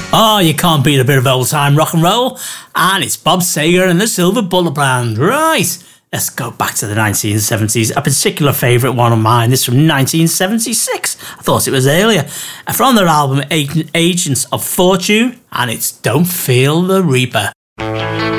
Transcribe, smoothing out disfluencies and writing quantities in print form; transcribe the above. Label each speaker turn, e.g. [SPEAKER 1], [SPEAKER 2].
[SPEAKER 1] Oh, you can't beat a bit of old-time rock and roll. And it's Bob Seger and the Silver Bullet Band. Right, let's go back to the 1970s. A particular favourite one of mine. This from 1976. I thought it was earlier. From their album Agents of Fortune. And it's Don't Feel the Reaper.